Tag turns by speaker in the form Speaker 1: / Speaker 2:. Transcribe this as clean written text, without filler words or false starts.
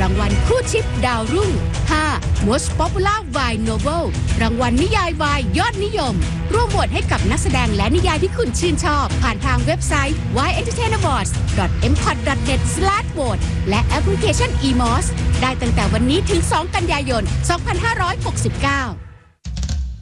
Speaker 1: างวัลคู่ชิปดาวรุ่ง 5. Most Popular Wine Novel รางวัลนิยายวายยอดนิยมร่วมโหวตให้กับนักแสดงและนิยายที่คุณชื่นชอบผ่านทางเว็บไซต์ wieentertainawards.mcot.net/vote และแอปพลิเคชัน eMoss ได้ตั้งแต่วันนี้ถึง 2 กันยายน 2569